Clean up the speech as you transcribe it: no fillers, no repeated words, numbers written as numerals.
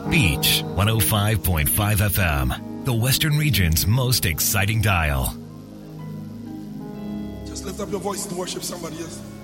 Beach 105.5 FM, the Western region's most exciting dial. Just lift up your voice and worship somebody else.